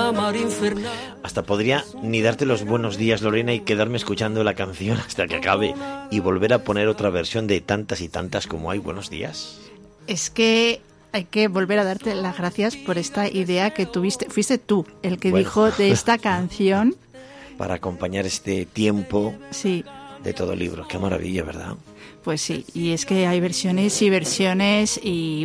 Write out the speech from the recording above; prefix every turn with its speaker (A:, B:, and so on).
A: mar infernal.
B: Hasta podría ni darte los buenos días, Lorena, y quedarme escuchando la canción hasta que acabe y volver a poner otra versión de tantas y tantas como hay. Buenos días.
C: Es que hay que volver a darte las gracias por esta idea que tuviste. Fuiste tú el que dijo de esta canción.
B: Para acompañar este tiempo
C: sí.
B: de todo libro. Qué maravilla, ¿verdad?
C: Pues sí, y es que hay versiones y versiones y